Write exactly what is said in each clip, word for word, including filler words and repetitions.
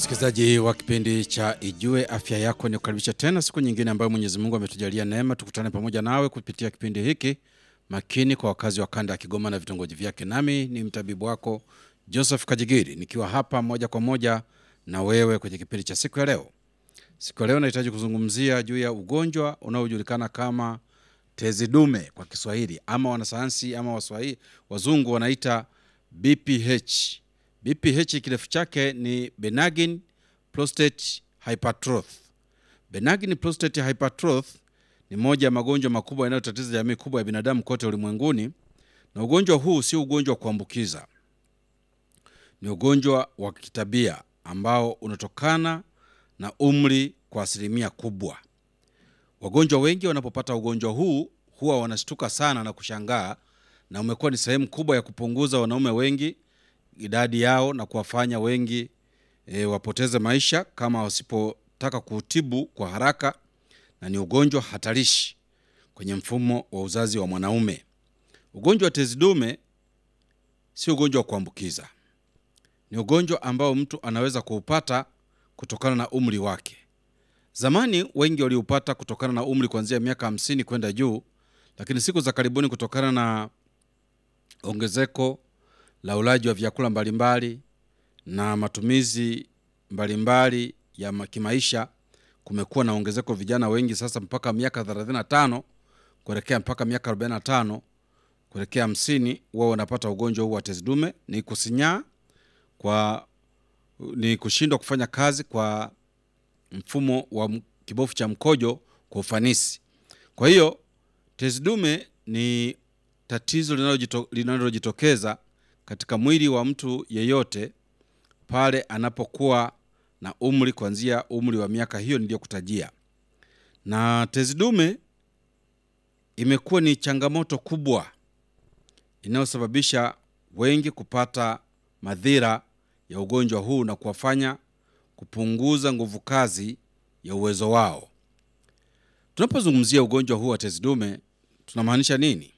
Msikilizaji wa kipindi cha Ijue Afya Yako, ni kukaribisha tena siku nyingine ambayo Mwenyezi Mungu ametujalia neema tukutane pamoja nawe kupitia kipindi hiki makini kwa wakazi wa kanda ya Kigoma na vitongoji vyake. Nami ni mtabibu wako Joseph Kajigiri, nikiwa hapa moja kwa moja na wewe kwenye kipindi cha siku ya leo. Siku ya leo nahitaji kuzungumzia juu ya ugonjwa unaojulikana kama tezi dume kwa Kiswahili, ama wanasayansi ama waswahili wazungu wanaita B P H. B P H kirefu chake ni benign prostate hypertrophy. Benign prostate hypertrophy ni moja ya magonjwa makubwa yanayotatiza jamii kubwa ya binadamu kote ulimwenguni, na ugonjwa huu si ugonjwa wa kuambukiza. Ni ugonjwa wa kitabia ambao unatokana na umri kwa asilimia kubwa. Wagonjwa wengi wanapopata ugonjwa huu huwa wanashtuka sana na kushangaa, na umekuwa ni sehemu kubwa ya kupunguza wanaume wengi idadi yao na kuwafanya wengi e, wapoteze maisha kama wasipotaka kutibu kwa haraka, na ni ugonjwa hatarishi kwenye mfumo wa uzazi wa mwanaume. Ugonjwa wa tezi dume si ugonjwa wa kuambukiza. Ni ugonjwa ambao mtu anaweza kuupata kutokana na umri wake. Zamani wengi waliupata kutokana na umri kuanzia miaka hamsini kwenda juu, lakini siku za karibuni kutokana na ongezeko la ulaji wa vyakula mbalimbali na matumizi mbalimbali ya kimaisha, kumekuwa na ongezeko vijana wengi sasa mpaka miaka thelathini na tano kuelekea mpaka miaka arobaini na tano kuelekea hamsini wao wanapata ugonjwa huu wa tezi dume. Ni kusinyaa kwa ni kushindwa kufanya kazi kwa mfumo wa kibofu cha mkojo kwa ufanisi. Kwa hiyo tezi dume ni tatizo linalojitokeza katika mwili wa mtu yeyote pale anapokuwa na umri kuanzia umri wa miaka hiyo niliyokutajia. Na tezi dume imekuwa ni changamoto kubwa inayosababisha wengi kupata madhira ya ugonjwa huu na kuwafanya kupunguza nguvu kazi ya uwezo wao. Tunapozungumzia ugonjwa huu wa tezi dume tunamaanisha nini?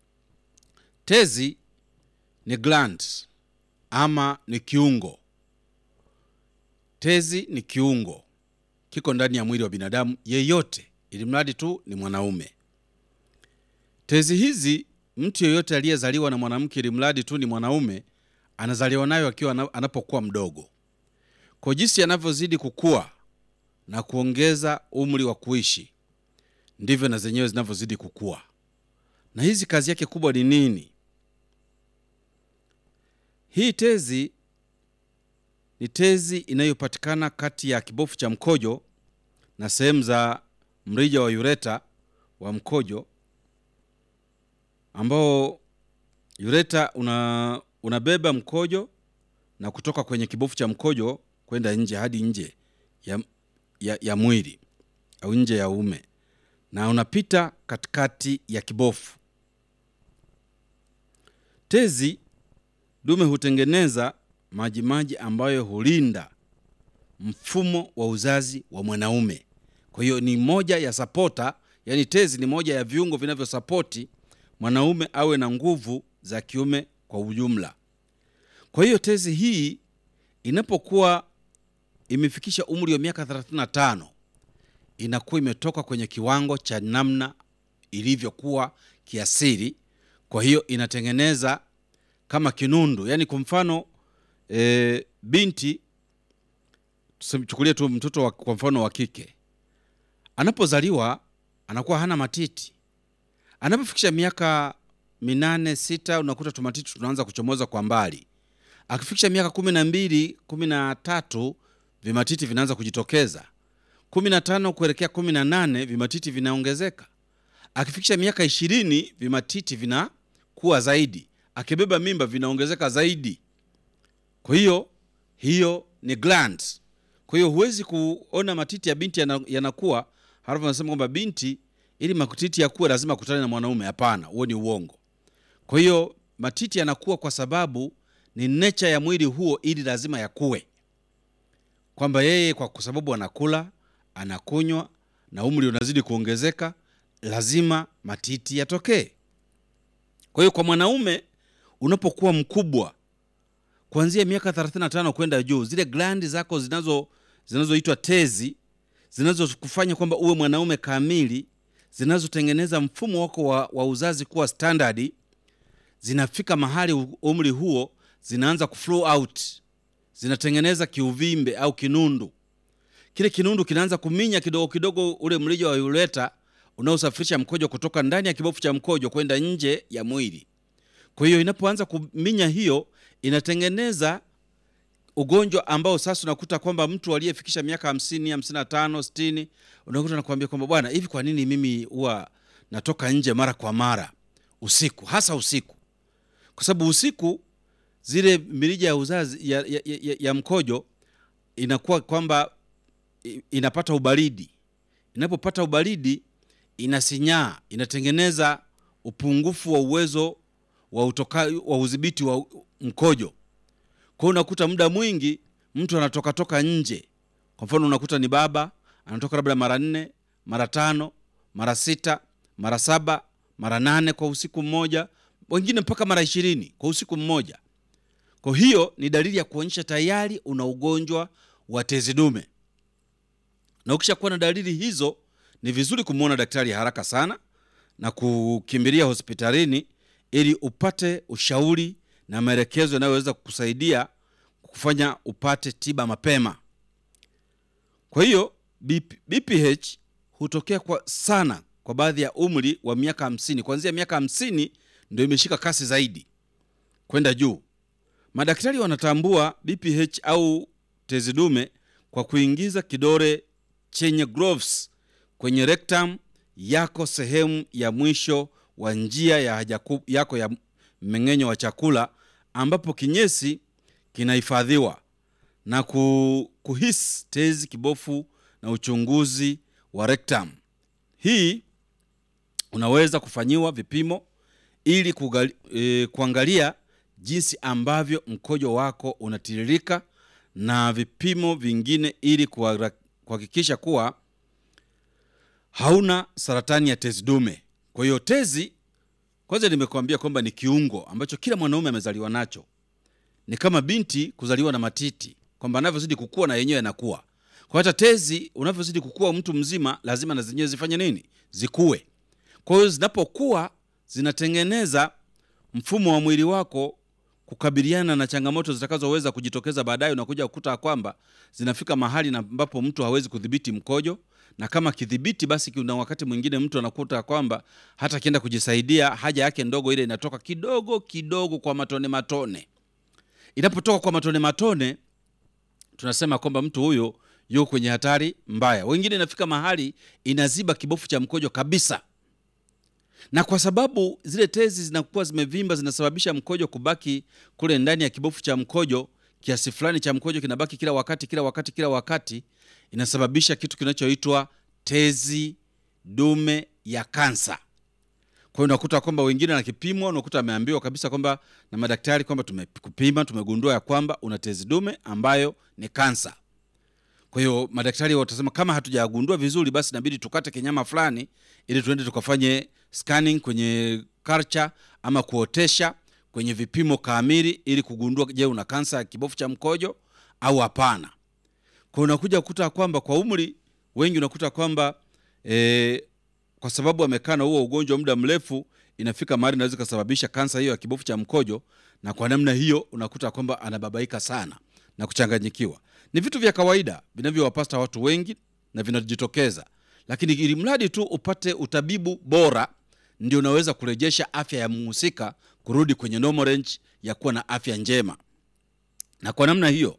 Tezi ni gland ama ni kiungo. Tezi ni kiungo, kiko ndani ya mwili wa binadamu yeyote, ili mradi tu ni mwanaume. Tezi hizi mtu yeyote aliyezaliwa na mwanamke, ili mradi tu ni mwanaume, anazaliwa nayo akiwa anapokuwa mdogo. Kwa jinsi anavyozidi kukua na kuongeza umri wa kuishi, ndivyo na zenyewe zinavyozidi kukua. Na hizi kazi yake kubwa ni nini? Hii tezi ni tezi inayopatikana kati ya kibofu cha mkojo na sehemu za mrija wa ureta wa mkojo, ambao ureta una unabeba mkojo na kutoka kwenye kibofu cha mkojo kwenda nje hadi nje ya, ya, ya mwili au nje ya uume, na unapita katikati ya kibofu. Tezi dume hutengeneza maji maji ambayo hulinda mfumo wa uzazi wa mwanaume. Kwa hiyo ni moja ya supporter, yani tezi ni moja ya viungo vinavyosapoti mwanaume awe na nguvu za kiume kwa ujumla. Kwa hiyo tezi hii inapokuwa imefikisha umri wa miaka thelathini na tano inakuwa imetoka kwenye kiwango cha namna ilivyokuwa kiasili. Kwa hiyo inatengeneza kama kinundu. Yani kwa mfano e, binti, tuchukulie tu mtoto wa, kwa mfano wa kike, anapozaliwa anakuwa hana matiti. Anapofikisha miaka minane sita unakuta tumatiti tunaanza kuchomoza kwa mbali. Akifikisha miaka kumi na mbili kumi na tatu vimatiti vinaanza kujitokeza. kumi na tano kuelekea kumi na nane vimatiti vinaongezeka. Akifikisha miaka ishirini vimatiti vinakuwa zaidi. Akibeba mimba vinaongezeka zaidi. Kwa hiyo hiyo ni glands. Kwa hiyo huwezi kuona matiti ya binti yanakuwa halafu unasema kwamba binti ili matiti yakue lazima kutane na mwanaume. Hapana, huo ni uongo. Kwa hiyo matiti yanakuwa kwa sababu ni nature ya mwili huo, ili lazima yakue. Kwamba yeye kwa sababu anakula, anakunywa na umri unazidi kuongezeka, lazima matiti yatokee. Kwa hiyo kwa mwanaume unapokuwa mkubwa kuanzia miaka thelathini na tano kwenda juu, zile glandi zako zinazo zinazoitwa tezi, zinazokufanya kwamba uwe mwanaume kamili, zinazotengeneza mfumo wako wa, wa uzazi kuwa standard, zinafika mahali umri huo zinaanza kuflow out, zinatengeneza kiuvimbe au kinundu. Kile kinundu kinaanza kuminya kidogo kidogo ule mrija wa ureta unaosafirisha mkojo kutoka ndani ya kibofu cha mkojo kwenda nje ya mwili. Kwa hiyo inapoanza kuminya hiyo, inatengeneza ugonjwa ambao sasa unakuta kwamba mtu aliyefikisha miaka hamsini, hamsini na tano, sitini, unakuta anakuambia kwamba bwana, hivi kwa nini mimi huwa natoka nje mara kwa mara usiku, hasa usiku? Kwa sababu usiku zile mirija ya uzazi ya, ya, ya, ya mkojo inakuwa kwamba inapata ubaridi. Inapopata ubaridi inasinyaa, inatengeneza upungufu wa uwezo wa utoka, wa udhibiti wa mkojo. Kwa hiyo unakuta muda mwingi mtu anatoka toka nje. Kwa mfano unakuta ni baba anatoka labda mara nne, mara tano, mara sita, mara saba, mara nane kwa usiku mmoja, wengine mpaka mara ishirini kwa usiku mmoja. Kwa hiyo ni dalili ya kuonyesha tayari una ugonjwa wa tezi dume. Na ukishakuwa na dalili hizo, ni vizuri kumuona daktari haraka sana na kukimbilia hospitalini ili upate ushauri na maelekezo yanayoweza kukusaidia kufanya upate tiba mapema. Kwa hiyo B P H hutokea kwa sana kwa baadhi ya umri wa miaka hamsini. Kuanzia miaka hamsini ndio imeshika kasi zaidi kwenda juu. Madaktari wanatambua B P H au tezi dume kwa kuingiza kidole chenye gloves kwenye rectum yako, sehemu ya mwisho wa njia ya haja yako ya mmeng'enyo wa chakula, ambapo kinyesi kinahifadhiwa na kuhisi tezi, kibofu na uchunguzi wa rectum. Hii unaweza kufanyiwa vipimo ili kugali, e, kuangalia jinsi ambavyo mkojo wako unatiririka, na vipimo vingine ili kuhakikisha kuwa hauna saratani ya tezi dume. Kwa hiyo tezi, kwanza nimekuambia kwamba ni kiungo ambacho kila mwanaume amezaliwa nacho. Ni kama binti kuzaliwa na matiti, kwamba anavyozidi kukua na yenyewe yanakuwa. Kwa hata tezi unavyozidi kukua mtu mzima, lazima na zenyewe zifanye nini? Zikue. Kwa hiyo zinapokuwa zinatengeneza mfumo wa mwili wako kukabiliana na changamoto zitakazoweza kujitokeza baadaye. Unakuja kukuta kwamba zinafika mahali na ambapo mtu hawezi kudhibiti mkojo, na kama kidhibiti, basi kuna wakati mwingine mtu anakuta kwamba hata kienda kujisaidia haja yake ndogo ile inatoka kidogo kidogo kwa matone matone. Inapotoka kwa matone matone, tunasema kwamba mtu huyo yuko kwenye hatari mbaya. Wengine inafika mahali inaziba kibofu cha mkojo kabisa. Na kwa sababu zile tezi zinakuwa zimevimba, zinasababisha mkojo kubaki kule ndani ya kibofu cha mkojo, kiasi fulani cha mkojo kinabaki kila wakati kila wakati kila wakati, inasababisha kitu kinachoitwa tezi dume ya kansa. Kwa hiyo unakuta kwamba wengine na kipimo, unakuta ameambiwa kabisa kwamba na madaktari kwamba tumekupima, tumegundua ya kwamba una tezi dume ambayo ni kansa. Kwa hiyo madaktari watasema kama hatujagundua vizuri, basi inabidi tukate kinyama fulani ili tuende tukafanye scanning kwenye culture ama kuotesha kwenye vipimo kamili ili kugundua je, una kansa ya kibofu cha mkojo au hapana. Kwa unakuja kukuta kwamba kwa umri wengi unakuta kwamba e, kwa sababu amekaa na huo ugonjwa muda mrefu, inafika mahali inaweza kusababisha kansa hiyo ya kibofu cha mkojo, na kwa namna hiyo unakuta kwamba anababaika sana na kuchanganyikiwa. Ni vitu vya kawaida vinavyowapata watu wengi na vinajitokeza, lakini ili mradi tu upate utabibu bora, ndio unaweza kurejesha afya ya mhusika kurudi kwenye normal range ya kuwa na afya njema. Na kwa namna hiyo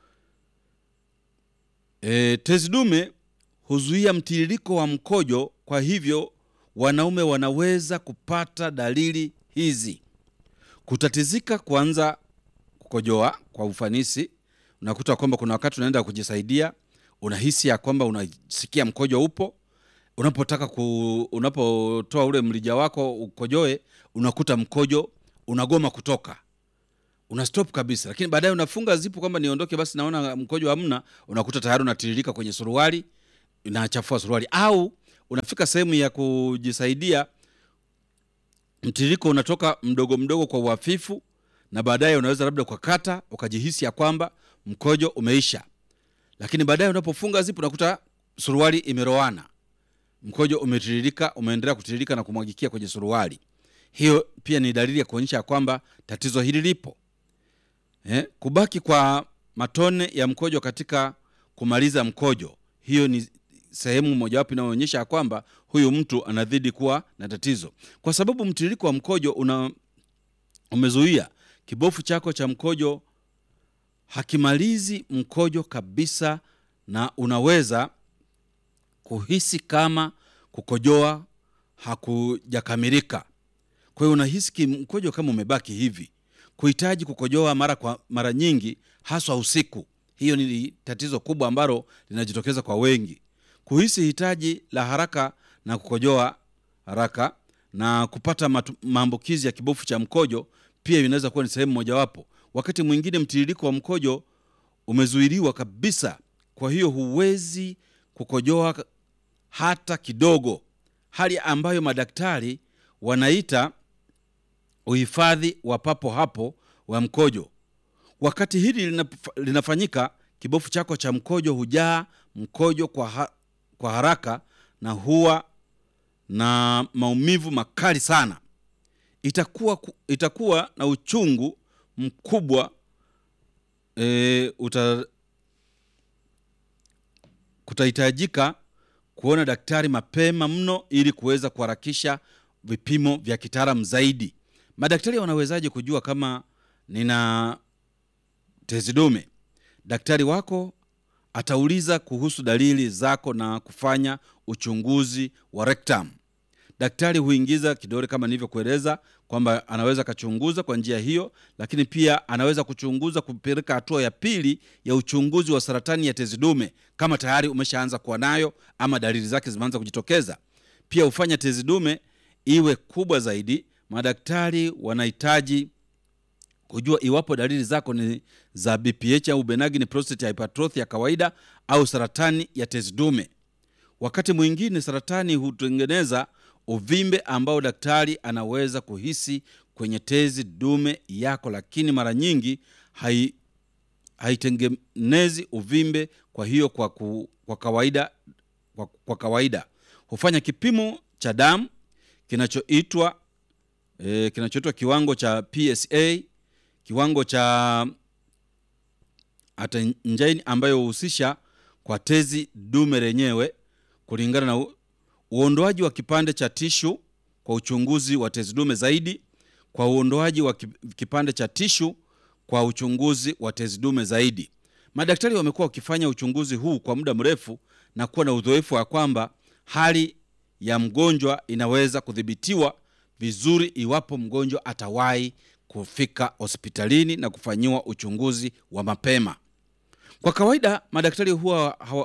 e, tezi dume huzuia mtiririko wa mkojo. Kwa hivyo wanaume wanaweza kupata dalili hizi: kutatizika kuanza kukojoa kwa ufanisi. Unakuta kwamba kuna wakati unaenda kujisaidia, unahisi ya kwamba unasikia mkojo upo. Unapotaka ku, unapotoa ule mrija wako ukojoe, unakuta mkojo unagoma kutoka, una stop kabisa. Lakini baadaye unafunga zipu kwamba niondoke, basi naona mkojo hamna, unakuta tayari unatiririka kwenye suruali, inachafua suruali. Au unafika sehemu ya kujisaidia, mtiririko unatoka mdogo mdogo kwa uhafifu, na baadaye unaweza labda ukakata ukajihisi ya kwamba mkojo umeisha, lakini baadaye unapofunga zipu unakuta suruali imeroana, mkojo umetiririka, umeendelea kutiririka na kumwagikia kwenye suruali. Hiyo pia ni dalili ya kuonyesha kwamba tatizo hili lipo. Eh, kubaki kwa matone ya mkojo katika kumaliza mkojo, hiyo ni sehemu mojawapo inayoonyesha kwamba huyu mtu anazidi kuwa na tatizo, kwa sababu mtiririko wa mkojo una umezuia kibofu chako cha mkojo hakimalizi mkojo kabisa, na unaweza kuhisi kama kukojoa hakujakamilika. Kwa hiyo unahisi mkojo kama umebaki hivi, kuhitaji kukojoa mara kwa mara nyingi, haswa usiku. Hiyo ni tatizo kubwa ambalo linajitokeza kwa wengi. Kuhisi hitaji la haraka na kukojoa haraka na kupata maambukizi ya kibofu cha mkojo pia inaweza kuwa ni sehemu mojawapo. Wakati mwingine mtiririko wa mkojo umezuiliwa kabisa, kwa hiyo huwezi kukojoa hata kidogo, hali ambayo madaktari wanaita uhifadhi wa papo hapo wa mkojo. Wakati hili linafanyika, kibofu chako cha mkojo hujaa mkojo kwa, ha, kwa haraka na huwa na maumivu makali sana. Itakuwa, itakuwa na uchungu mkubwa. E, uta, kutahitajika kuona daktari mapema mno ili kuweza kuharakisha vipimo vya kitaalamu zaidi. Madaktari wanawezaje kujua kama nina tezi dume? Daktari wako atauliza kuhusu dalili zako na kufanya uchunguzi wa rectum. Daktari huingiza kidole kama nilivyokueleza kwamba anaweza kachunguza kwa njia hiyo, lakini pia anaweza kuchunguza kupeleka hatua ya pili ya uchunguzi wa saratani ya tezi dume kama tayari umeshaanza kuwa nayo ama dalili zake zimeanza kujitokeza. Pia ufanya tezi dume iwe kubwa zaidi. Madaktari wanahitaji kujua iwapo dalili zako ni za B P H au benign prostate hypertrophy ya kawaida au saratani ya tezi dume. Wakati mwingine saratani hutengeneza uvimbe ambao daktari anaweza kuhisi kwenye tezi dume yako, lakini mara nyingi hai haitengenezi uvimbe. Kwa hiyo kwa, ku, kwa kawaida kwa, kwa kawaida hufanya kipimo cha damu kinachoitwa e, kinachoitwa kiwango cha P S A, kiwango cha atenjini ambayo huhusisha kwa tezi dume lenyewe kulingana na u, uondoaji wa kipande cha tishu kwa uchunguzi wa tezi dume zaidi, kwa uondoaji wa kipande cha tishu kwa uchunguzi wa tezi dume zaidi. Madaktari wamekuwa wakifanya uchunguzi huu kwa muda mrefu na kuwa na uzoefu wa kwamba hali ya mgonjwa inaweza kudhibitiwa vizuri iwapo mgonjwa atawahi kufika hospitalini na kufanyiwa uchunguzi wa mapema. Kwa kawaida madaktari huwa hawa,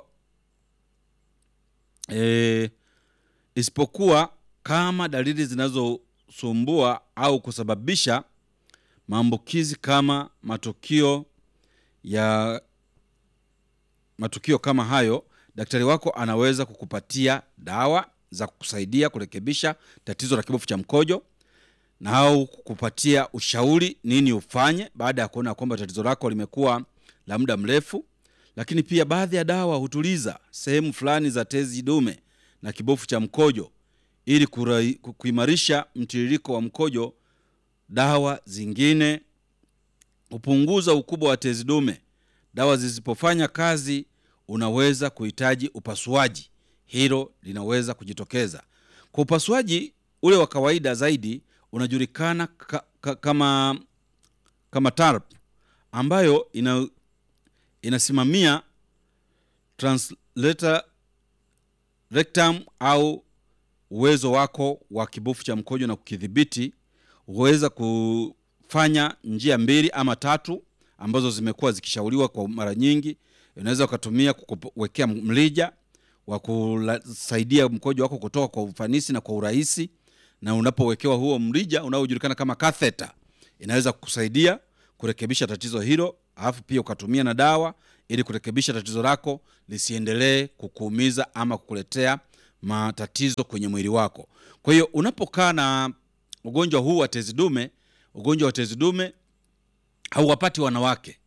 e, isipokuwa kama dalili zinazosumbua au kusababisha maambukizi kama matukio ya matukio kama hayo, daktari wako anaweza kukupatia dawa za kukusaidia kurekebisha tatizo la kibofu cha mkojo na au kukupatia ushauri nini ufanye baada ya kuona kwamba tatizo lako limekuwa la muda mrefu. Lakini pia baadhi ya dawa hutuliza sehemu fulani za tezi dume na kibofu cha mkojo ili kuimarisha mtiririko wa mkojo. Dawa zingine hupunguza ukubwa wa tezi dume. Dawa zisipofanya kazi unaweza kuhitaji upasuaji. Hilo linaweza kujitokeza. Kwa upasuaji ule wa kawaida zaidi unajulikana ka, ka, kama kama T A R P, ambayo ina, inasimamia translator rectum au uwezo wako wa kibofu cha mkojo na kukidhibiti. Huweza kufanya njia mbili ama tatu ambazo zimekuwa zikishauriwa kwa mara nyingi. Unaweza ukatumia kuwekea mlija wa kusaidia mkojo wako kutoka kwa ufanisi na kwa urahisi, na unapowekewa huo mrija unaojulikana kama catheter inaweza kukusaidia kurekebisha tatizo hilo, alafu pia ukatumia na dawa ili kurekebisha tatizo lako lisiendelee kukuumiza ama kukuletea matatizo kwenye mwili wako. Kwa hiyo unapokaa na ugonjwa huu wa tezi dume, ugonjwa wa tezi dume hauwapati wanawake.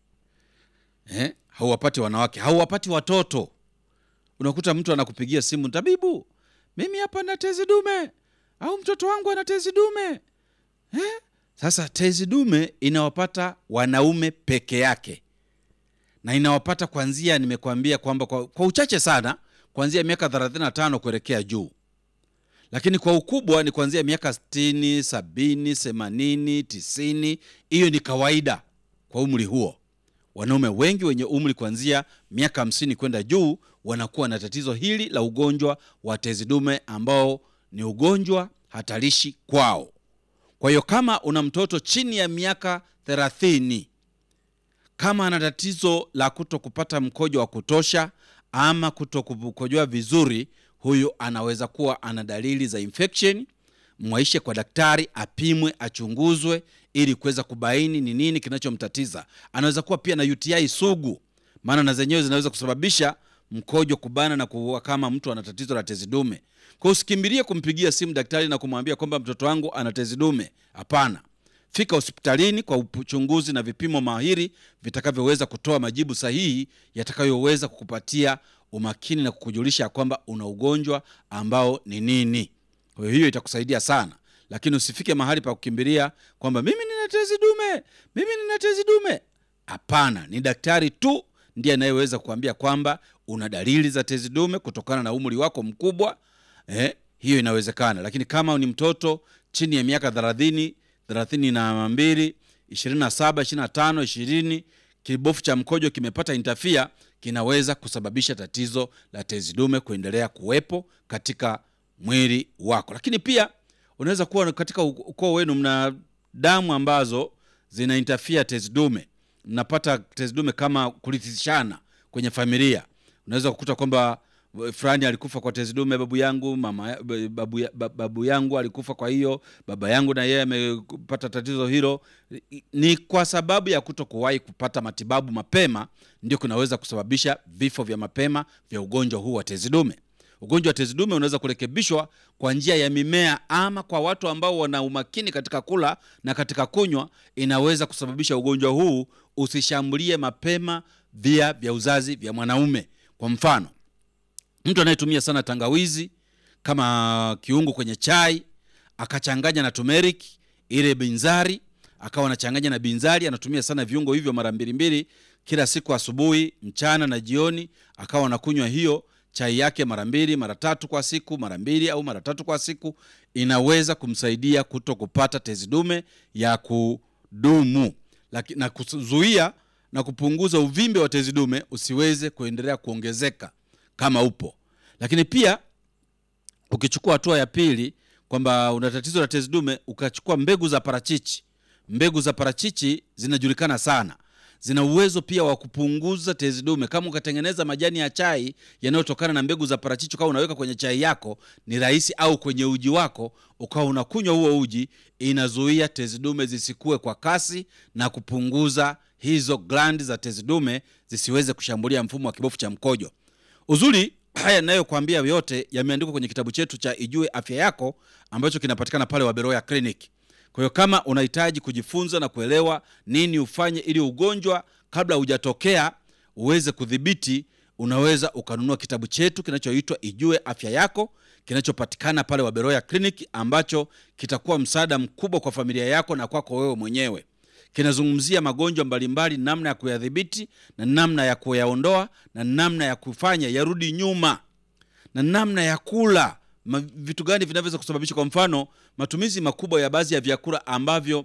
Eh? Hauwapati wanawake, hauwapati watoto. Unakuta mtu anakupigia simu, tabibu, mimi hapa na tezi dume, au mtoto wangu ana tezi dume. Eh? Sasa tezi dume inawapata wanaume peke yake. Na inawapata kuanzia, nimekuambia kwamba kwa, kwa uchache sana kuanzia miaka thelathini na tano kuelekea juu. Lakini kwa ukubwa ni kuanzia miaka sitini, sabini, themanini, tisini. Hiyo ni kawaida kwa umri huo. Wanaume wengi wenye umri kuanzia miaka hamsini kwenda juu wanakuwa na tatizo hili la ugonjwa wa tezi dume, ambao ni ugonjwa hatarishi kwao. Kwa hiyo kama una mtoto chini ya miaka thelathini, kama ana tatizo la kuto kupata mkojo wa kutosha ama kuto kukojoa vizuri, huyu anaweza kuwa ana dalili za infection. Mwaishe kwa daktari, apimwe, achunguzwe ili kuweza kubaini ni nini kinachomtatiza. Anaweza kuwa pia na U T I sugu, maana na zenyewe zinaweza kusababisha mkojo kubana na kuwa kama mtu ana tatizo la tezi dume. Kwa usikimbilie kumpigia simu daktari na kumwambia kwamba mtoto wangu ana tezi dume. Hapana. Fika hospitalini kwa uchunguzi na vipimo mahiri vitakavyoweza kutoa majibu sahihi yatakayoweza kukupatia umakini na kukujulisha kwamba una ugonjwa ambao ni nini. Kwa hiyo hiyo itakusaidia sana. Lakini usifike mahali pa kukimbilia kwamba mimi nina tezi dume, mimi nina tezi dume. Hapana, ni daktari tu ndiye anayeweza kukuambia kwamba una dalili za tezi dume kutokana na umri wako mkubwa. Eh, hiyo inawezekana. Lakini kama ni mtoto chini ya miaka thelathini, thelathini na mbili, ishirini na saba, ishirini na tano, ishirini, kibofu cha mkojo kimepata interfere, kinaweza kusababisha tatizo la tezi dume kuendelea kuwepo katika mwili wako. Lakini pia unaweza kuwa katika ukoo wenu mna damu ambazo zina interfere tezi dume. Mnapata tezi dume kama kulithishana kwenye familia. Unaweza kukuta kwamba fulani alikufa kwa tezi dume, babu yangu, mama babu, babu yangu alikufa kwa hiyo, baba yangu na yeye amepata tatizo hilo. Ni kwa sababu ya kutokuwahi kupata matibabu mapema ndio kunaweza kusababisha vifo vya mapema vya ugonjwa huu wa tezi dume. Ugonjwa wa tezi dume unaweza kurekebishwa kwa njia ya mimea, ama kwa watu ambao wana umakini katika kula na katika kunywa, inaweza kusababisha ugonjwa huu usishambulie mapema via vya uzazi vya mwanaume. Kwa mfano, mtu anayetumia sana tangawizi kama kiungo kwenye chai, akachanganya na turmeric, ile binzari, akawa anachanganya na binzari, anatumia sana viungo hivyo mara mbili mbili kila siku, asubuhi, mchana na jioni, akawa anakunywa hiyo chai yake mara mbili, mara tatu kwa siku, mara mbili au mara tatu kwa siku, inaweza kumsaidia kuto kupata tezi dume ya kudumu, lakini na kuzuia na kupunguza uvimbe wa tezi dume usiweze kuendelea kuongezeka kama upo. Lakini pia ukichukua hatua ya pili kwamba una tatizo la tezi dume, ukachukua mbegu za parachichi. Mbegu za parachichi zinajulikana sana, zina uwezo pia wa kupunguza tezi dume. Kama ukatengeneza majani ya chai yanayotokana na mbegu za parachichi, kama unaweka kwenye chai yako, ni rahisi, au kwenye uji wako ukawa unakunywa huo uji, inazuia tezi dume zisikue kwa kasi na kupunguza hizo gland za tezi dume zisiweze kushambulia mfumo wa kibofu cha mkojo. Uzuri haya ninayokuambia yote yameandikwa kwenye kitabu chetu cha Ijue Afya Yako, ambacho kinapatikana pale Waberoya Clinic. Kwa hiyo kama unahitaji kujifunza na kuelewa nini ufanye ili ugonjwa kabla hujatokea uweze kudhibiti, unaweza ukanunua kitabu chetu kinachoitwa Ijue Afya Yako, kinachopatikana pale Waberoya Clinic, ambacho kitakuwa msaada mkubwa kwa familia yako na kwako wewe mwenyewe. Kinazungumzia magonjwa mbalimbali, namna ya kuyadhibiti na namna ya kuyaondoa na namna ya kufanya yarudi nyuma na namna ya kula, vitu gani vinaweza kusababisha, kwa mfano matumizi makubwa ya baadhi ya vyakula ambavyo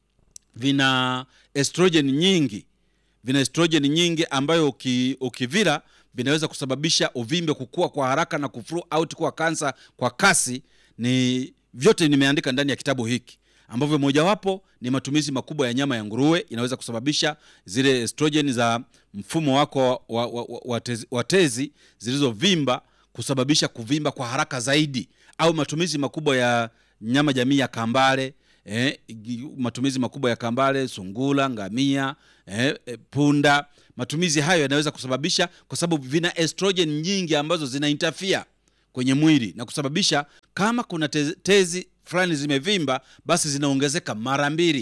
vina estrogen nyingi, vina estrogen nyingi ambayo uki, ukivila vinaweza kusababisha uvimbe kukua kwa haraka na kuflow out kwa kansa kwa kasi. Ni vyote nimeandika ndani ya kitabu hiki, ambavyo mojawapo ni matumizi makubwa ya nyama ya nguruwe, inaweza kusababisha zile estrogen za mfumo wako wa, wa, wa, wa, tezi, wa tezi zilizovimba kusababisha kuvimba kwa haraka zaidi. Au matumizi makubwa ya nyama jamii ya kambale, eh, matumizi makubwa ya kambale, sungula, ngamia, eh, punda. Matumizi hayo yanaweza kusababisha, kwa sababu vina estrogen nyingi ambazo zina interfere kwenye mwili na kusababisha kama kuna tezi, tezi fulani zimevimba, basi zinaongezeka mara mbili.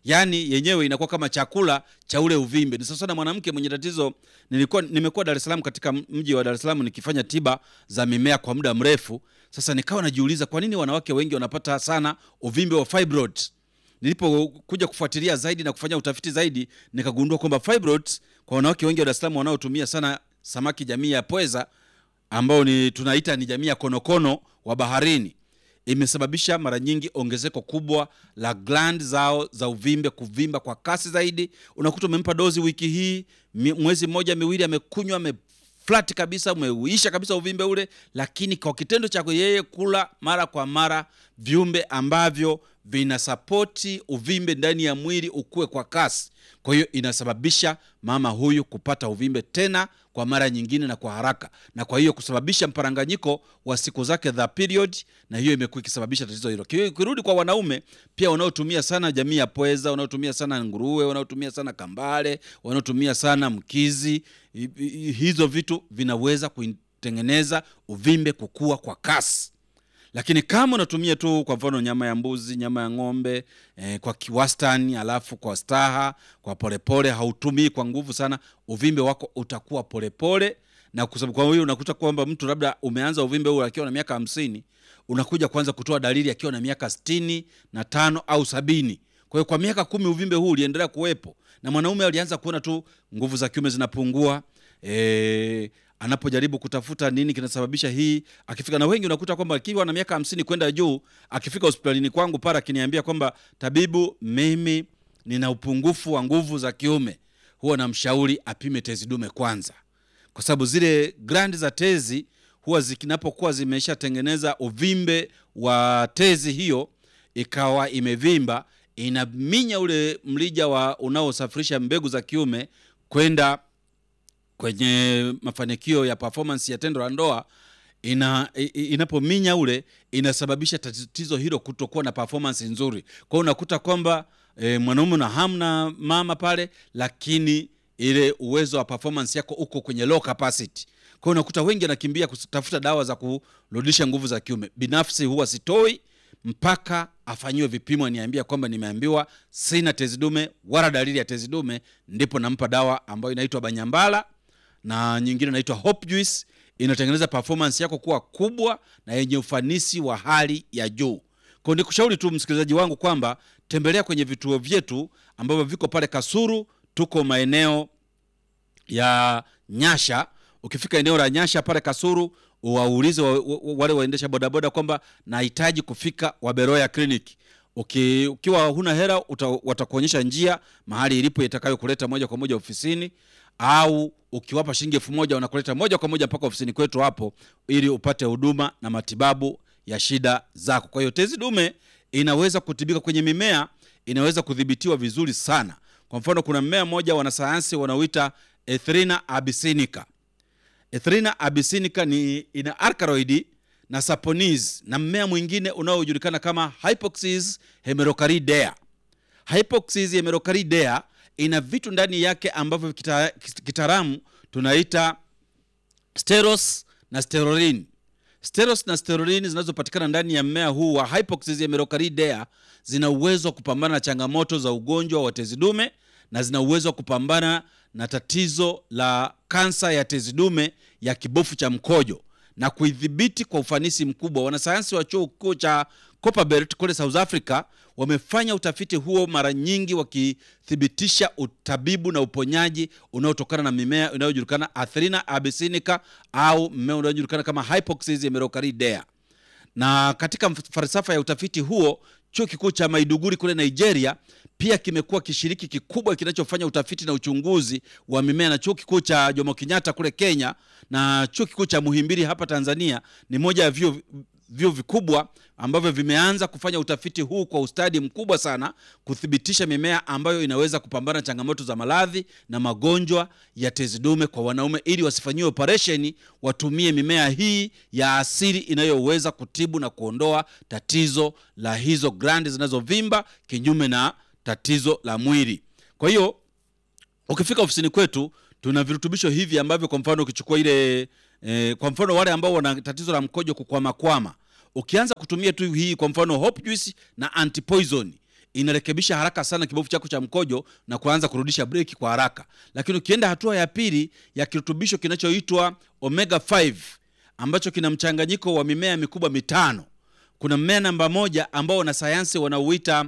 Yaani yenyewe inakuwa kama chakula cha ule uvimbe. Ni sasa na mwanamke mwenye tatizo. Nilikuwa nimekuwa Dar es Salaam, katika mji wa Dar es Salaam nikifanya tiba za mimea kwa muda mrefu. Sasa nikawa najiuliza kwa nini wanawake wengi wanapata sana uvimbe wa fibroid. Nilipokuja kufuatilia zaidi na kufanya utafiti zaidi, nikagundua kwamba fibroid kwa wanawake wengi wa Dar es Salaam wanaotumia sana samaki jamii ya pweza, ambao ni tunaita ni jamii ya konokono wa baharini, imesababisha mara nyingi ongezeko kubwa la gland zao za uvimbe kuvimba kwa kasi zaidi. Unakuta umempa dozi wiki hii, mwezi mmoja miwili amekunywa, ame flat kabisa, umeuisha kabisa uvimbe ule, lakini kwa kitendo cha yeye kula mara kwa mara viumbe ambavyo vinasapoti uvimbe ndani ya mwili ukue kwa kasi, kwa hiyo inasababisha mama huyu kupata uvimbe tena kwa mara nyingine na kwa haraka, na kwa hiyo kusababisha mparanganyiko wa siku zake za period, na hiyo imekuwa ikisababisha tatizo hilo. Kirudi kwa wanaume pia wanaotumia sana jamii ya pweza, wanaotumia sana nguruwe, wanaotumia sana kambale, wanaotumia sana mkizi, hizo vitu vinaweza kutengeneza uvimbe kukua kwa kasi. Lakini kama unatumia tu kwa mfano nyama ya mbuzi, nyama ya ng'ombe eh, kwa kiwastani, alafu kwa staha, kwa polepole, hautumii kwa nguvu sana, uvimbe wako utakuwa polepole. Na kwa sababu kwa hiyo unakuta kwamba mtu labda umeanza uvimbe huu akiwa na miaka hamsini, unakuja kuanza kutoa dalili akiwa na miaka sitini na tano au sabini. Kwa hiyo kwa miaka kumi uvimbe huu uliendelea kuwepo, na mwanaume alianza kuona tu nguvu za kiume zinapungua, eh anapojaribu kutafuta nini kinasababisha hii, akifika, na wengi unakuta kwamba akiwa na miaka hamsini kwenda juu, akifika hospitalini kwangu para akiniambia kwamba tabibu, mimi nina upungufu wa nguvu za kiume, huwa namshauri apime tezi dume kwanza, kwa sababu zile gland za tezi huwa zikinapokuwa zimeshatengeneza uvimbe wa tezi hiyo ikawa imevimba, inaminya ule mlija wa unaosafirisha mbegu za kiume kwenda kwenye mafanikio ya performance ya tendo la ndoa. Ina inapominya ule inasababisha tatizo hilo kutokuwa na performance nzuri. Kwa hiyo unakuta kwamba e, mwanaume na hamna mama pale, lakini ile uwezo wa performance yako uko kwenye low capacity. Kwa hiyo unakuta wengi anakimbia kutafuta dawa za kurudisha nguvu za kiume. Binafsi huwa sitoi mpaka afanyiwe vipimo, niambia kwamba nimeambiwa sina tezi dume wala dalili ya tezi dume, ndipo nampa dawa ambayo inaitwa Banyambala na nyingine inaitwa Hope Juice. Inatengeneza performance yako kuwa kubwa na yenye ufanisi wa hali ya juu. Kwa nikushauri tu msikilizaji wangu kwamba tembelea kwenye vituo vyetu ambavyo viko pale Kasulu. Tuko maeneo ya Nyasha. Ukifika eneo la Nyasha pale Kasulu, waulize wa, wa, wale waendesha bodaboda kwamba nahitaji kufika Waberoya Clinic. Uki, ukiwa huna hela watakuonyesha njia mahali ilipo itakayokuleta moja kwa moja ofisini, au ukiwapa shilingi elfu moja wanakuleta moja kwa moja mpaka ofisini kwetu hapo, ili upate huduma na matibabu ya shida zako. Kwa hiyo tezi dume inaweza kutibika kwenye mimea, inaweza kudhibitiwa vizuri sana. Kwa mfano kuna mmea mmoja wanasayansi wanauita Ethrinha abyssinica. Ethrinha abyssinica ni ina alkaloid na saponis, na mmea mwingine unaojulikana kama Hypoxis hemerocalidea. Hypoxis hemerocalidea ina vitu ndani yake ambavyo kitaalamu tunaita steros na sterolin. Steros na sterolin zinazopatikana ndani ya mmea huu wa Hypoxis hemerocalidea zina uwezo wa kupambana na changamoto za ugonjwa wa tezi dume, na zina uwezo wa kupambana na tatizo la kansa ya tezi dume ya kibofu cha mkojo na kuidhibiti kwa ufanisi mkubwa. Wanasayansi wa chuo kikuu cha Copperbelt kule South Africa wamefanya utafiti huo mara nyingi, wakithibitisha utabibu na uponyaji unaotokana na mimea inayojulikana Ethrinha abyssinica au mmea unaojulikana kama Hypoxis hemerocalidea. Na katika falsafa ya utafiti huo, chuo kikuu cha Maiduguri kule Nigeria pia kimekuwa kishiriki kikubwa kinachofanya utafiti na uchunguzi wa mimea, na chuo kikuu cha Jomo Kenyatta kule Kenya na chuo kikuu cha Muhimbili hapa Tanzania ni moja ya vyuo vyuo vikubwa ambavyo vimeanza kufanya utafiti huu kwa ustadi mkubwa sana, kuthibitisha mimea ambayo inaweza kupambana changamoto za maradhi na magonjwa ya tezi dume kwa wanaume, ili wasifanyiwe operation, watumie mimea hii ya asili inayoweza kutibu na kuondoa tatizo la hizo gland zinazovimba kinyume na tatizo la mwili. Kwa hiyo ukifika ofisini kwetu tuna virutubisho hivi ambavyo kwa mfano ukichukua ile eh, kwa mfano wale ambao wana tatizo la mkojo kukwama kwama, ukianza kutumia tu hii kwa mfano Hope Juice na antipoison, inarekebisha haraka sana kibofu chako cha mkojo na kuanza kurudisha breki kwa haraka. Lakini ukienda hatua ya pili ya kirutubisho kinachoitwa omega five ambacho kina mchanganyiko wa mimea mikubwa mitano. Kuna mmea namba moja ambao na sayansi wanauita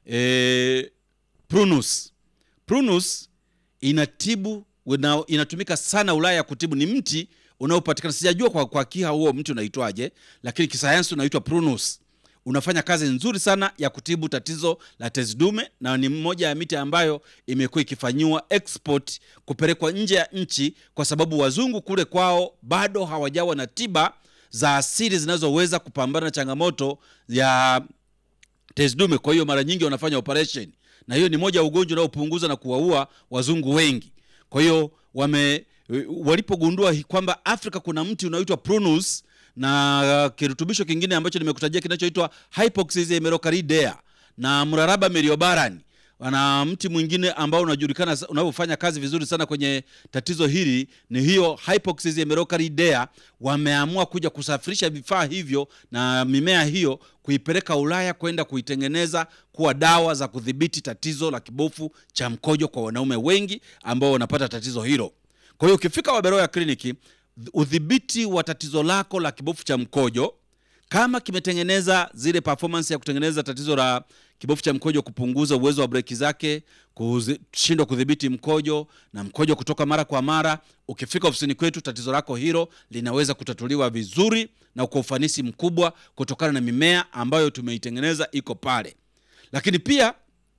eh, prunus. Prunus inatibu una, inatumika sana Ulaya kutibu, ni mti unaopatikana, sijajua kwa kwa kiha huo mti unaitwaje, lakini kisayansi unaitwa prunus. Unafanya kazi nzuri sana ya kutibu tatizo la tezi dume, na ni mmoja ya miti ambayo imekuwa ikifanywa export kupelekwa nje ya nchi, kwa sababu wazungu kule kwao bado hawajawa na tiba za asili zinazoweza kupambana na changamoto ya tezi dume. Kwa hiyo mara nyingi wanafanya operation, na hiyo ni moja ya ugonjwa unaopunguza na kuwaua wazungu wengi. Kwa hiyo wame walipogundua kwamba Afrika kuna mti unaoitwa prunus na kirutubisho kingine ambacho nimekutajia kinachoitwa Hypoxis emerocardea na Muraraba meriobaran, wana mti mwingine ambao unajulikana unaofanya kazi vizuri sana kwenye tatizo hili, ni hiyo Hypoxis emerocardea. Wameamua kuja kusafirisha vifaa hivyo na mimea hiyo kuipeleka Ulaya kwenda kuitengeneza kuwa dawa za kudhibiti tatizo la kibofu cha mkojo kwa wanaume wengi ambao wanapata tatizo hilo. Kwa hiyo ukifika Waberoya Kliniki, udhibiti wa tatizo lako la kibofu cha mkojo kama kimetengeneza zile performance ya kutengeneza tatizo la kibofu cha mkojo, kupunguza uwezo wa breki zake, kushindwa kudhibiti mkojo na mkojo kutoka mara kwa mara, ukifika ofisini kwetu tatizo lako hilo linaweza kutatuliwa vizuri na kwa ufanisi mkubwa kutokana na mimea ambayo tumeitengeneza iko pale. Lakini pia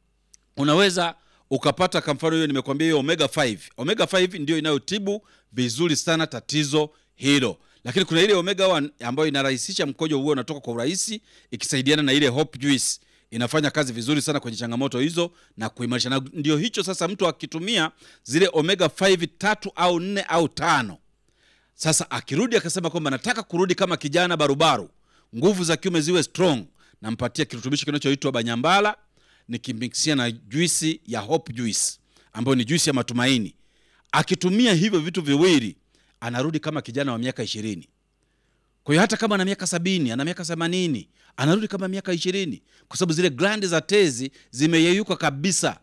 unaweza ukapata kwa mfano hiyo nimekwambia hiyo omega five. Omega five ndio inayotibu vizuri sana tatizo hilo. Lakini kuna ile omega one ambayo inarahisisha mkojo huo unatoka kwa urahisi, ikisaidiana na ile hope juice inafanya kazi vizuri sana kwenye changamoto hizo na kuimarisha. Na ndio hicho sasa mtu akitumia zile omega five tatu au nne au tano, sasa akirudi akasema kwamba nataka kurudi kama kijana barubaru, nguvu za kiume ziwe strong, nampatia kirutubisho kinachoitwa Banyambala, nikimixia na juisi ya hope juice ambayo ni juisi ya matumaini. Akitumia hivyo vitu viwili anarudi kama kijana wa miaka ishirini. Kwa hiyo hata kama ana miaka sabini, ana miaka themanini, anarudi kama miaka ishirini, kwa sababu zile glandi za tezi zimeyeyuka kabisa.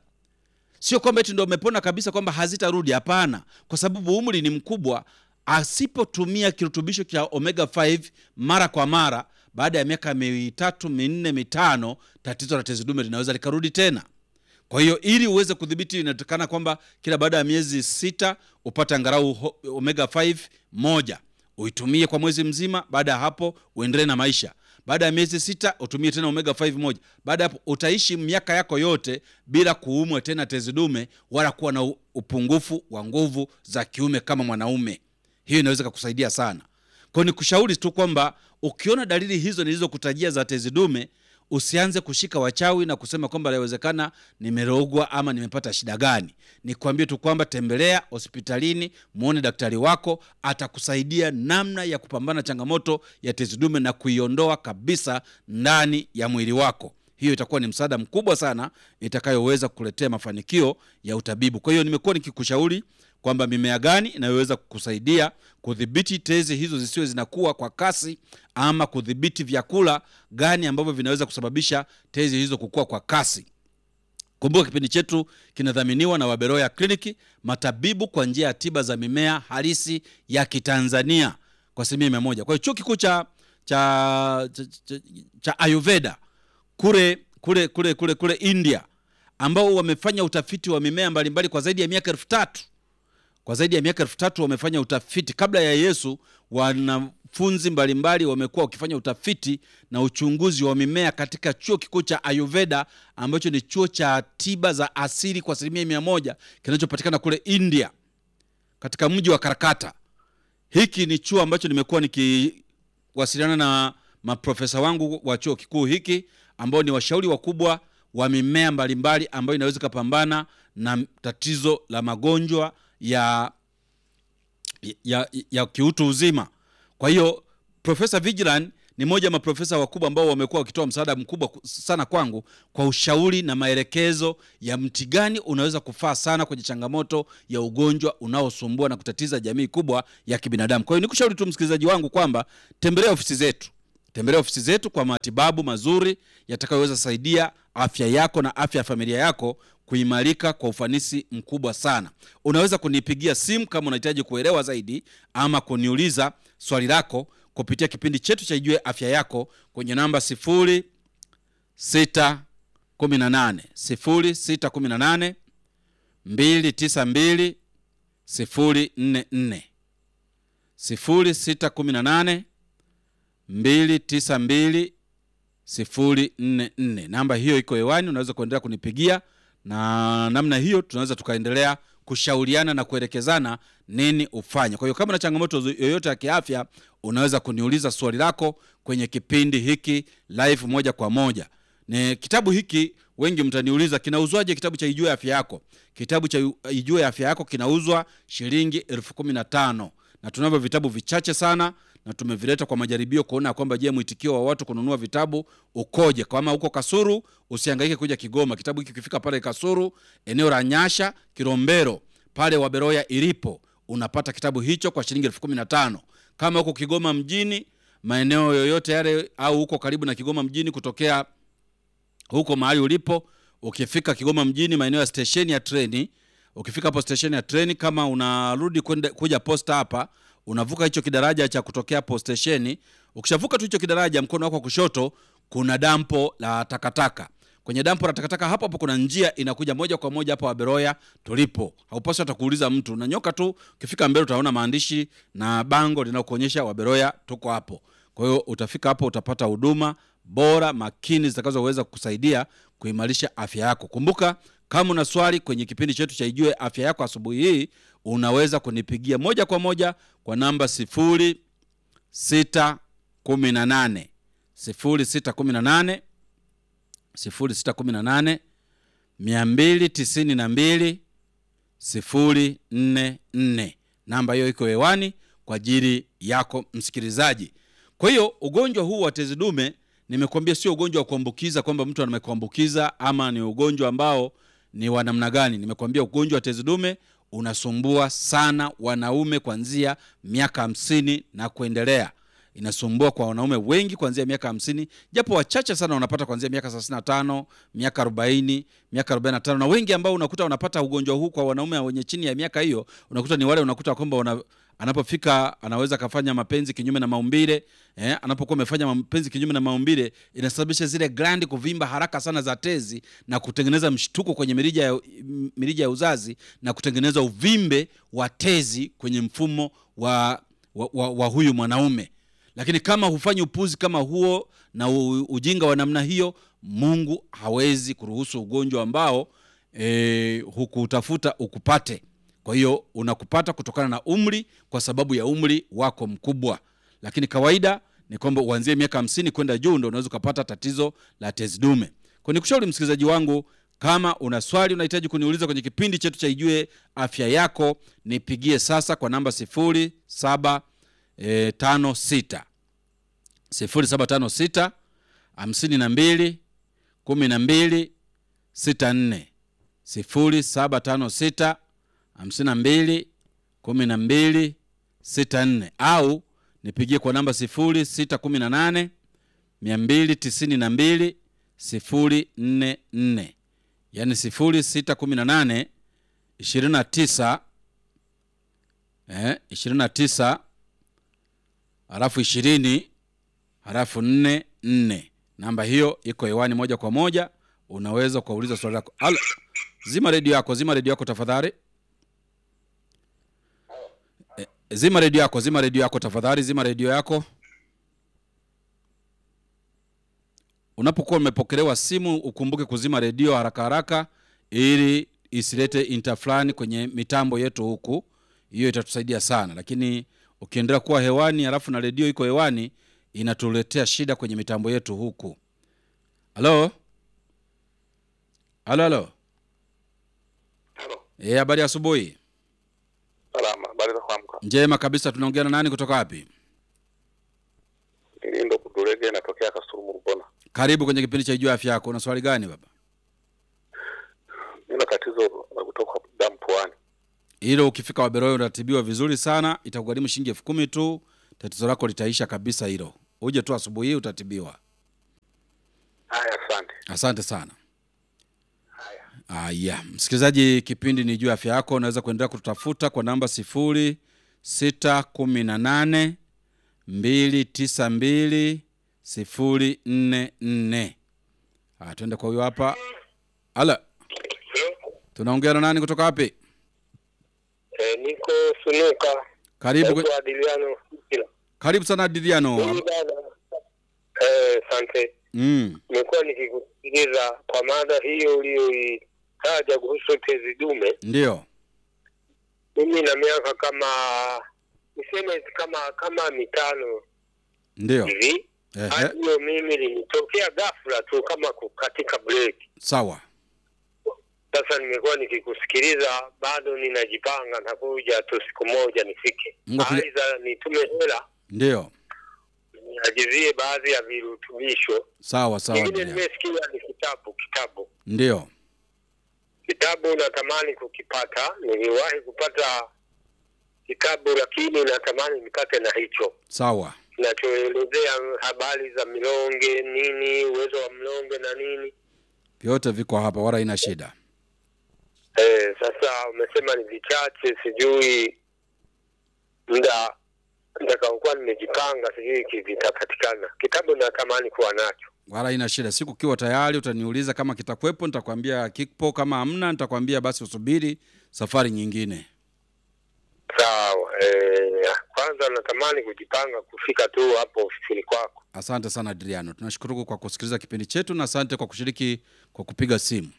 Sio kwamba eti ndio umepona kabisa kwamba hazitarudi, hapana, kwa sababu umri ni mkubwa. Asipotumia kirutubisho cha omega five mara kwa mara, baada ya miaka mitatu, minne, mitano, tatizo la tezi dume linaweza likarudi tena. Kwa hiyo ili uweze kudhibiti, inatakana kwamba kila baada ya miezi sita upate angalau omega five moja, uitumie kwa mwezi mzima. Baada ya hapo uendelee na maisha. Baada ya miezi sita utumie tena omega five moja. Baada hapo utaishi miaka yako yote bila kuumwa tena tezi dume wala kuwa na upungufu wa nguvu za kiume kama mwanaume. Hiyo inaweza kukusaidia sana. Kwa ni kushauri tu kwamba ukiona dalili hizo nilizokutajia za tezi dume, usianze kushika wachawi na kusema kwamba inawezekana nimerogwa ama nimepata shida gani. Nikwambie tu kwamba tembelea hospitalini, muone daktari wako, atakusaidia namna ya kupambana changamoto ya tezi dume na kuiondoa kabisa ndani ya mwili wako. Hiyo itakuwa ni msaada mkubwa sana itakayoweza kukuletea mafanikio ya utabibu. Kwa hiyo nimekuwa nikikushauri kwamba mimea gani inayoweza kukusaidia kudhibiti tezi hizo zisiwe zinakuwa kwa kasi, ama kudhibiti vyakula gani ambavyo vinaweza kusababisha tezi hizo kukua kwa kasi. Kumbuka kipindi chetu kinadhaminiwa na Waberoya Kliniki, matabibu kwa njia ya tiba za mimea halisi ya Kitanzania kwa asilimia mia moja. Kwa hiyo chuo kikuu cha cha, cha, cha cha Ayurveda kule kule kule kule kule India, ambao wamefanya utafiti wa mimea mbalimbali kwa zaidi ya miaka elfu tatu. Kwa zaidi ya miaka elfu tatu wamefanya utafiti. Kabla ya Yesu, wanafunzi mbalimbali wamekuwa wakifanya utafiti na uchunguzi wa mimea katika chuo kikuu cha Ayurveda, ambacho ni chuo cha tiba za asili kwa asilimia mia moja kinachopatikana kule India katika mji wa Calcutta. Hiki ni chuo ambacho nimekuwa nikiwasiliana na maprofesa wangu wa chuo kikuu hiki, ambao ni washauri wakubwa wa mimea mbalimbali ambayo inaweza kupambana na tatizo la magonjwa ya ya ya kiutu uzima. Kwa hiyo Profesa Vigilan ni moja wa maprofesa wakubwa ambao wamekuwa wakitoa msaada mkubwa sana kwangu kwa ushauri na maelekezo ya mti gani unaweza kufaa sana kwenye changamoto ya ugonjwa unaosumbua na kutatiza jamii kubwa ya kibinadamu. Kwa hiyo nikushauri tu msikilizaji wangu kwamba tembelea ofisi zetu. Tembelea ofisi zetu kwa matibabu mazuri yatakayoweza saidia afya yako na afya ya familia yako kuimarika kwa ufanisi mkubwa sana. Unaweza kunipigia simu kama unahitaji kuelewa zaidi ama kuniuliza swali lako kupitia kipindi chetu cha Ijue Afya Yako kwenye namba sifuri sita kumi na nane sifuri sita kumi na nane mbili tisa mbili sifuri nne nne sifuri sita kumi na nane mbili tisa mbili sifuri nne nne. Namba hiyo iko hewani, unaweza kuendelea kunipigia, na namna hiyo tunaweza tukaendelea kushauriana na kuelekezana nini ufanye. Kwa hiyo kama na changamoto yoyote ya kiafya, unaweza kuniuliza swali lako kwenye kipindi hiki live moja kwa moja. Ni kitabu hiki wengi mtaniuliza kinauzwaje kitabu cha Ijue Afya Yako? Kitabu cha Ijue Afya Yako kinauzwa shilingi elfu kumi na tano. Na tunavyo vitabu vichache sana na tumevileta kwa majaribio kuona kwamba je, mwitikio wa watu kununua vitabu ukoje. Kama uko Kasuru, usihangaike kuja Kigoma. Kitabu hiki kifika pale Kasuru, eneo la Nyasha, Kilombero, pale Waberoya ilipo, unapata kitabu hicho kwa shilingi elfu kumi na tano. Kama uko Kigoma mjini, maeneo yoyote yale, au uko karibu na Kigoma mjini kutokea huko mahali ulipo, ukifika Kigoma mjini maeneo ya station ya treni, ukifika hapo station ya treni, kama unarudi kwenda kuja posta hapa, unavuka hicho kidaraja cha kutokea hapo station. Ukishavuka tu hicho kidaraja, mkono wako kushoto kuna dampo la takataka. Kwenye dampo la takataka hapo hapo kuna njia inakuja moja kwa moja hapo Waberoya tulipo. Haupaswi hata kuuliza mtu. Unanyoka tu, ukifika mbele utaona maandishi na bango linalokuonyesha Waberoya tuko hapo. Kwa hiyo utafika hapo, utapata huduma bora makini zitakazoweza kukusaidia kuimarisha afya yako. Kumbuka, kama una swali kwenye kipindi chetu cha Ijue Afya Yako asubuhi hii, unaweza kunipigia moja kwa moja kwa namba sifuri sita kumi na nane sifuri sita kumi na nane sifuri sita kumi na nane mia mbili tisini na mbili sifuri nne nne. Namba hiyo iko hewani kwa ajili yako msikilizaji. Kwa hiyo ugonjwa huu wa tezi dume, nimekuambia sio ugonjwa wa kuambukiza kwamba mtu amekuambukiza ama ni ugonjwa ambao ni wa namna gani. Nimekuambia ugonjwa wa tezi dume unasumbua sana wanaume kuanzia miaka hamsini na kuendelea. Inasumbua kwa wanaume wengi kuanzia miaka hamsini, japo wachache sana wanapata kuanzia miaka thelathini na tano, miaka arobaini, miaka arobaini na tano. Na wengi ambao unakuta wanapata ugonjwa huu kwa wanaume wenye chini ya miaka hiyo, unakuta ni wale unakuta kwamba wana, anapofika anaweza kafanya mapenzi kinyume na maumbile. Eh, anapokuwa amefanya mapenzi kinyume na maumbile, inasababisha zile glandi kuvimba haraka sana za tezi na kutengeneza mshtuko kwenye mirija ya, mirija ya uzazi na kutengeneza uvimbe wa tezi kwenye mfumo wa, wa, wa, wa huyu mwanaume. Lakini kama hufanyi upuzi kama huo na ujinga wa namna hiyo, Mungu hawezi kuruhusu ugonjwa ambao e, hukutafuta ukupate. Kwa hiyo unakupata kutokana na umri, kwa sababu ya umri wako mkubwa. Lakini kawaida ni kwamba uanzie miaka hamsini kwenda juu ndio unaweza kupata tatizo la tezi dume. Kwa nikushauri msikilizaji wangu, kama una swali unahitaji kuniuliza kwenye kipindi chetu cha Ijue Afya Yako, nipigie sasa kwa namba sifuri saba tano sita sifuri saba tano sita hamsini na mbili kumi na mbili sita nne sifuri saba tano sita hamsini na mbili kumi na mbili sita nne, au nipigie kwa namba sifuri sita kumi na nane mia mbili tisini na mbili sifuri nne nne, yani sifuri sita kumi na nane ishirini na tisa eh ishirini na tisa halafu ishirini halafu nne nne. Namba hiyo iko hewani moja kwa moja, unaweza kuuliza swali lako. Zima redio yako, zima redio yako tafadhali. E, zima redio yako, zima redio yako tafadhali, zima redio yako. Unapokuwa umepokelewa simu, ukumbuke kuzima redio haraka haraka ili isilete interflani kwenye mitambo yetu huku. Hiyo itatusaidia sana. Lakini ukiendelea kuwa hewani alafu na redio iko hewani, inatuletea shida kwenye mitambo yetu huku. Halo? Halo, halo. Halo. Eh, habari asubuhi. Salama, habari za kuamka. Njema kabisa, tunaongea na nani kutoka wapi? Mimi ndo Kudulege natokea Kasulu Mbona. Karibu kwenye kipindi cha Ijue Afya Yako. Una swali gani baba? Nina tatizo la kutoka damu puani. Hilo ukifika Waberoya unatibiwa vizuri sana, itakugharimu shilingi elfu kumi tu. Tatizo lako litaisha kabisa hilo. Uje tu asubuhi utatibiwa. Haya, asante. Asante sana. Ah, yeah. Msikilizaji, kipindi ni juu afya yako, unaweza kuendelea kututafuta kwa namba sifuri sita kumi na nane mbili tisa mbili sifuri nne nne. Ah, twende kwa huyo hapa. Ala. Tunaongea na nani kutoka wapi? Eh, niko Sunuka. Karibu kwa Adiliano. Karibu sana Adiliano. Eh, asante. Mm. Nimekuwa nikikusikiliza kwa mada hiyo uliyoitaja kuhusu tezi dume. Ndio. Mimi na miaka kama niseme kama kama mitano. Ndio. Hivi. Ehe. Hiyo mimi nilitokea ghafla tu kama kukatika break. Sawa. Sasa nimekuwa nikikusikiliza, bado ninajipanga na kuja tu siku moja nifike. Aidha nitume hela. Ndio. Ajizie baadhi ya virutubisho. Sawa sawa. Mimi nimesikia ni kitabu kitabu. Ndio. Kitabu natamani kukipata. Niliwahi kupata kitabu lakini natamani nipate na hicho. Sawa. Kinachoelezea habari za milonge, nini, uwezo wa mlonge na nini. Vyote viko hapa, wala ina shida. Eh, sasa umesema ni vichache, sijui muda nitakaokuwa nimejipanga sijui kivitapatikana. Kitabu natamani kuwa nacho. Wala ina shida. Siku kiwa tayari utaniuliza kama kitakuepo, nitakwambia kipo, kama hamna nitakwambia basi usubiri safari nyingine. Sawa. Eh, kwanza natamani kujipanga kufika tu hapo ofisini kwako. Asante sana Adriano. Tunashukuru kwa kusikiliza kipindi chetu na asante kwa kushiriki kwa kupiga simu.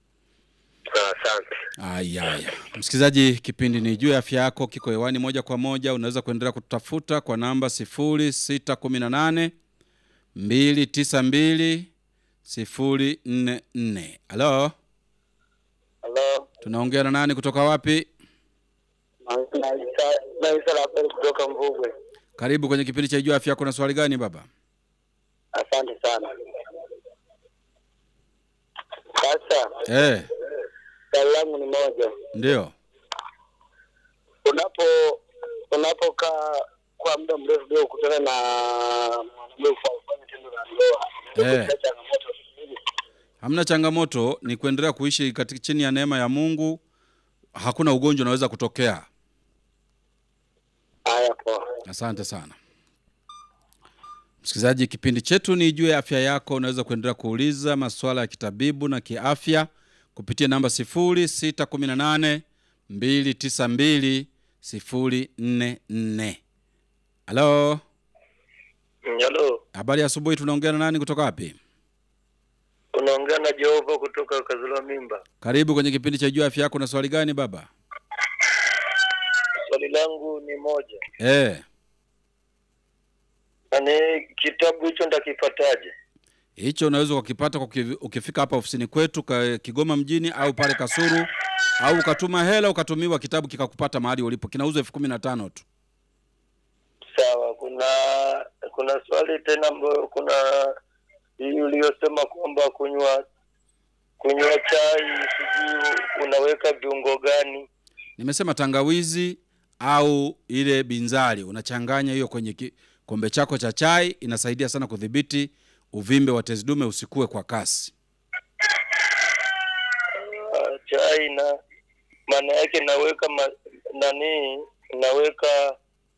Asante. Aya aya. Msikilizaji, kipindi ni juu ya afya yako, kiko hewani moja kwa moja. Unaweza kuendelea kututafuta kwa namba sifuri sita kumi na nane mbili tisa mbili sifuri nne nne. Halo? Halo. Tunaongea na nani kutoka wapi? Naisa la pili kutoka Mvugwe. Karibu kwenye kipindi cha juu ya afya yako. Na swali gani baba? Asante sana. Sasa. Eh. Swali langu ni moja. Ndio. Unapo unapokaa kwa muda mrefu bila kukutana na mwanamke kufanya tendo la ndoa. Eh. Hamna changamoto, ni kuendelea kuishi katika chini ya neema ya Mungu. Hakuna ugonjwa unaweza kutokea. Haya poa. Asante sana. Msikilizaji, kipindi chetu ni juu ya afya yako. Unaweza kuendelea kuuliza masuala ya kitabibu na kiafya kupitia namba sifuri sita kumi na nane mbili tisa mbili sifuri nne nne. Halo? Halo. Habari ya asubuhi, tunaongea na nani kutoka wapi? Unaongea na Jehova kutoka Kazula Mimba. Karibu kwenye kipindi cha juu ya afya yako. Na swali gani baba? Swali langu ni moja. Eh. Yaani kitabu hicho ndakipataje? Hicho unaweza ukipata kwa ukifika hapa ofisini kwetu ka Kigoma mjini au pale Kasuru, au ukatuma hela ukatumiwa kitabu kikakupata mahali ulipo. Kinauzwa elfu kumi na tano tu. Sawa. Kuna kuna swali tena ambayo kuna hii uliyosema kwamba kunywa kunywa chai sijui unaweka viungo gani? Nimesema tangawizi au ile binzari, unachanganya hiyo kwenye kikombe chako cha chai, inasaidia sana kudhibiti uvimbe wa tezi dume usikue kwa kasi. Uh, chai na maana yake naweka ma, nani naweka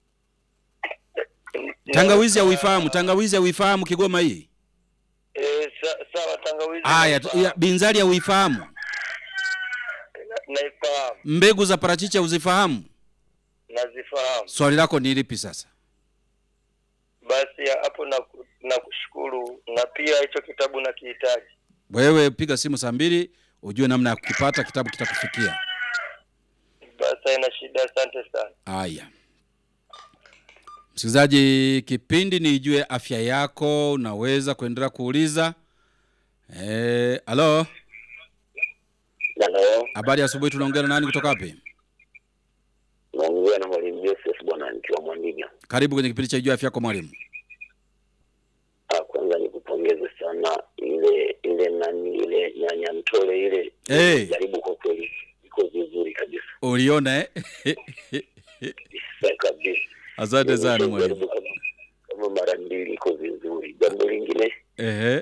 tangawizi ya uifahamu, tangawizi ya uifahamu Kigoma hii. Eh, sawa tangawizi. Haya, binzari ya uifahamu. Naifahamu. Mbegu za parachichi uzifahamu? Nazifahamu. Swali lako ni lipi sasa? Basi hapo na nakushukuru na pia hicho kitabu nakihitaji. Wewe piga simu saa mbili ujue namna ya kukipata, kitabu kitakufikia. Basi haina shida, asante sana. Haya. Msikilizaji, kipindi ni ijue afya yako, unaweza kuendelea kuuliza. Eh, halo? Halo. Habari ya asubuhi, tunaongea na nani kutoka wapi? Naongea na mwalimu Joseph bwana nikiwa Mwandiga. Karibu kwenye kipindi cha ijue afya yako mwalimu. Ah, kwanza nikupongeze sana ile ile nani ile nyanya mtole ile. Hey. Jaribu kwa kweli. Iko vizuri kabisa. Uliona eh? Kabisa. Asante sana mwalimu. Kama mara mbili iko vizuri. Jambo lingine ehe